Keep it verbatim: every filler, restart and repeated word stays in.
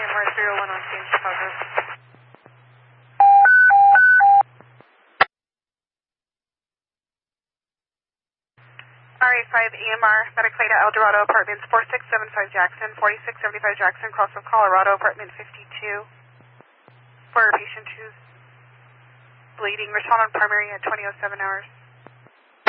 We're three oh one on San Chicago. R A five E M R, Metaclata Eldorado Apartments, four six seven five Jackson, forty-six seventy-five Jackson, Cross of Colorado, Apartment fifty-two. For a patient who's bleeding, respond on primary at twenty oh seven hours.